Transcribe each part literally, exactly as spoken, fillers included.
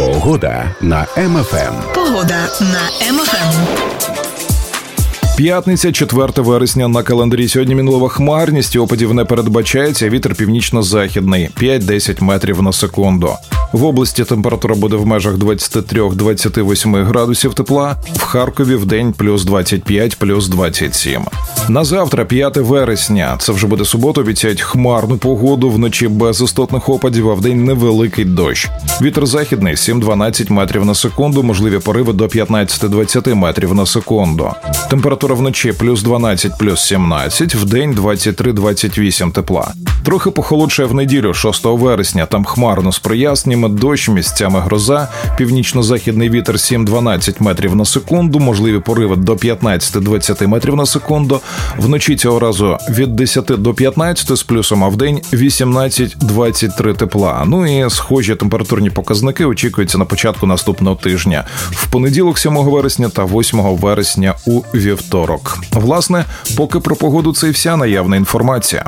Погода на Ем Еф Ем. Погода на Ем Еф Ем. П'ятниця, четверте вересня на календарі. Сьогодні мінлива хмарність, опадів не передбачається, вітер північно-західний – п'ять-десять метрів на секунду. В області температура буде в межах двадцять три - двадцять вісім градусів тепла, в Харкові вдень плюс двадцять п'ять - плюс двадцять сім. На завтра, п'яте вересня, це вже буде субота, обіцяють хмарну погоду, вночі без істотних опадів, а вдень невеликий дощ. Вітер західний – сім - дванадцять метрів на секунду, можливі пориви до п'ятнадцять - двадцять метрів на секунду. Температура вночі плюс дванадцять - плюс сімнадцять, вдень двадцять три - двадцять вісім тепла. Трохи похолодшає в неділю, шостого вересня, там хмарно з проясненнями, дощ, місцями гроза, північно-західний вітер сім - дванадцять метрів на секунду, можливі пориви до п'ятнадцять - двадцять метрів на секунду, вночі цього разу від десяти до п'ятнадцяти з плюсом, а вдень вісімнадцять - двадцять три тепла. Ну і схожі температурні показники очікуються на початку наступного тижня. В понеділок, сьомого вересня та восьмого вересня у вівторок. Власне, поки про погоду це і вся наявна інформація.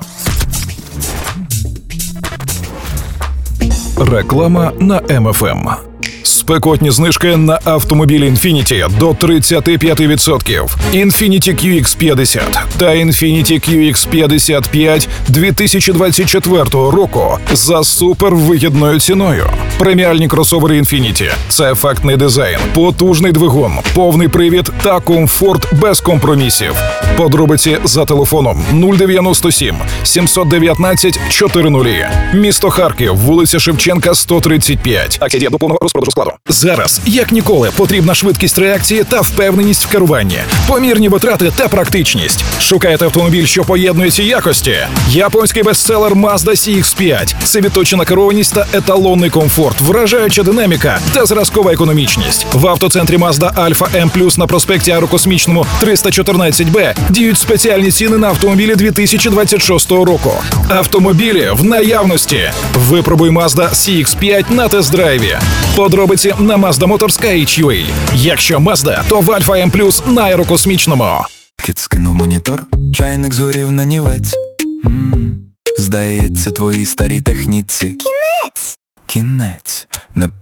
Реклама на Ем Еф Ем. Спекотні знижки на автомобілі Infiniti до тридцять п'ять відсотків. Infiniti кью ікс п'ятдесят та Infiniti кью ікс п'ятдесят п'ять дві тисячі двадцять четвертого року за супервигідною ціною. Преміальні кросовери Infiniti – це ефектний дизайн, потужний двигун, повний привід та комфорт без компромісів. Подробиці за телефоном нуль дев'яносто сім сімсот дев'ятнадцять чотирнадцять. Місто Харків, вулиця Шевченка, сто тридцять п'ять. Акція діє до повного розпродажу складу. Зараз, як ніколи, потрібна швидкість реакції та впевненість в керуванні, помірні витрати та практичність. Шукаєте автомобіль, що поєднує ці якості? Японський бестселер Mazda Сі Ікс п'ять. Це відточена керованість та еталонний комфорт, вражаюча динаміка та зразкова економічність. В автоцентрі Mazda Альфа М плюс на проспекті Аерокосмічному триста чотирнадцять Б діють спеціальні ціни на автомобілі дві тисячі двадцять шостого року. Автомобілі в наявності. Випробуй Mazda Сі Ікс п'ять на тест-драйві. Подробиці на Mazda Motors точка ейч ю ей. Якщо Mazda, то в Альфа М плюс на Аерокосмічному. Кіт скинув монітор, чайник згорів на нівець. М-м, здається, твоїй старій техніці Кінець. Кінець. Не